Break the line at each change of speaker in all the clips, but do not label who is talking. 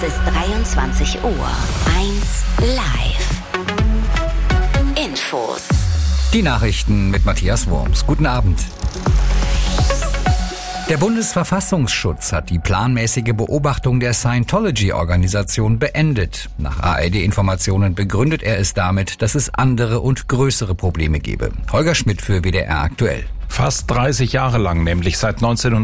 ist 23 Uhr. 1 live. Infos.
Die Nachrichten mit Matthias Wurms. Guten Abend. Der Bundesverfassungsschutz hat die planmäßige Beobachtung der Scientology-Organisation beendet. Nach ARD-Informationen begründet er es damit, dass es andere und größere Probleme gebe. Holger Schmidt für WDR aktuell.
Fast 30 Jahre lang, nämlich seit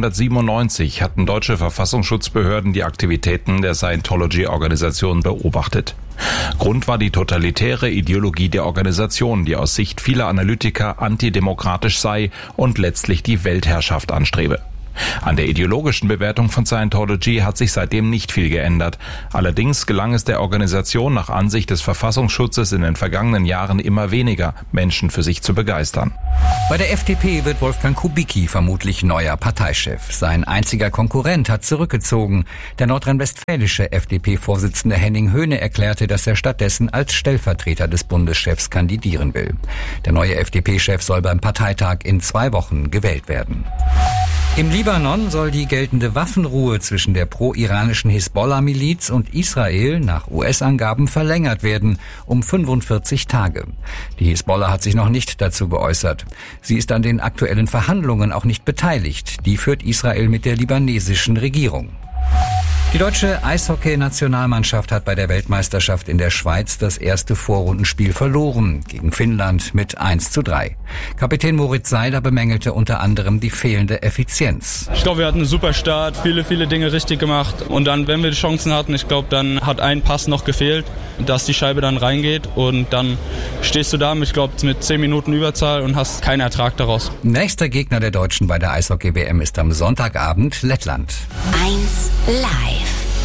1997, hatten deutsche Verfassungsschutzbehörden die Aktivitäten der Scientology-Organisation beobachtet. Grund war die totalitäre Ideologie der Organisation, die aus Sicht vieler Analytiker antidemokratisch sei und letztlich die Weltherrschaft anstrebe. An der ideologischen Bewertung von Scientology hat sich seitdem nicht viel geändert. Allerdings gelang es der Organisation nach Ansicht des Verfassungsschutzes in den vergangenen Jahren immer weniger, Menschen für sich zu begeistern.
Bei der FDP wird Wolfgang Kubicki vermutlich neuer Parteichef. Sein einziger Konkurrent hat zurückgezogen. Der nordrhein-westfälische FDP-Vorsitzende Henning Höhne erklärte, dass er stattdessen als Stellvertreter des Bundeschefs kandidieren will. Der neue FDP-Chef soll beim Parteitag in 2 Wochen gewählt werden. Im Libanon soll die geltende Waffenruhe zwischen der pro-iranischen Hisbollah-Miliz und Israel nach US-Angaben verlängert werden um 45 Tage. Die Hisbollah hat sich noch nicht dazu geäußert. Sie ist an den aktuellen Verhandlungen auch nicht beteiligt. Die führt Israel mit der libanesischen Regierung. Die deutsche Eishockey-Nationalmannschaft hat bei der Weltmeisterschaft in der Schweiz das erste Vorrundenspiel verloren, gegen Finnland mit 1:3. Kapitän Moritz Seider bemängelte unter anderem die fehlende Effizienz.
Ich glaube, wir hatten einen super Start, viele Dinge richtig gemacht. Und dann, wenn wir die Chancen hatten, ich glaube, dann hat ein Pass noch gefehlt, dass die Scheibe dann reingeht. Und dann stehst du da, ich glaube, mit 10 Minuten Überzahl und hast keinen Ertrag daraus.
Nächster Gegner der Deutschen bei der Eishockey-WM ist am Sonntagabend Lettland.
1 live.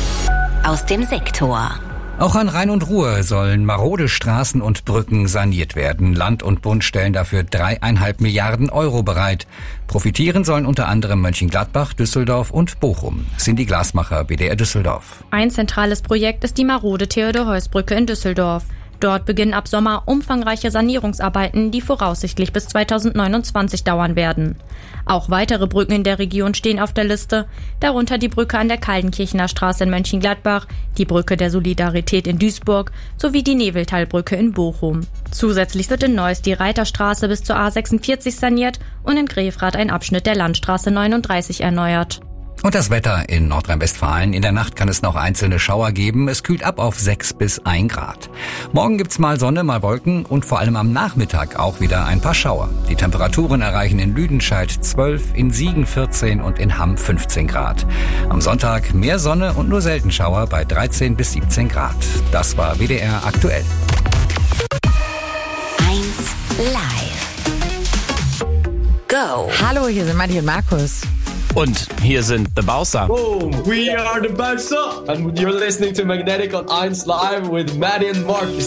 Aus dem Sektor.
Auch an Rhein und Ruhr sollen marode Straßen und Brücken saniert werden. Land und Bund stellen dafür 3,5 Milliarden Euro bereit. Profitieren sollen unter anderem Mönchengladbach, Düsseldorf und Bochum. Cindy Glasmacher, WDR Düsseldorf.
Ein zentrales Projekt ist die marode Theodor-Heuss-Brücke in Düsseldorf. Dort beginnen ab Sommer umfangreiche Sanierungsarbeiten, die voraussichtlich bis 2029 dauern werden. Auch weitere Brücken in der Region stehen auf der Liste, darunter die Brücke an der Kaldenkirchener Straße in Mönchengladbach, die Brücke der Solidarität in Duisburg sowie die Neveltalbrücke in Bochum. Zusätzlich wird in Neuss die Reiterstraße bis zur A46 saniert und in Grefrath ein Abschnitt der Landstraße 39 erneuert.
Und das Wetter in Nordrhein-Westfalen. In der Nacht kann es noch einzelne Schauer geben. Es kühlt ab auf 6 bis 1 Grad. Morgen gibt's mal Sonne, mal Wolken und vor allem am Nachmittag auch wieder ein paar Schauer. Die Temperaturen erreichen in Lüdenscheid 12, in Siegen 14 und in Hamm 15 Grad. Am Sonntag mehr Sonne und nur selten Schauer bei 13 bis 17 Grad. Das war WDR aktuell.
1 live. Go.
Hallo, hier sind Matti und Markus.
Und hier sind The Bowser.
Boom, we are The Bowser and you're listening to Magnetic on 1 Live with Maddie and Marcus.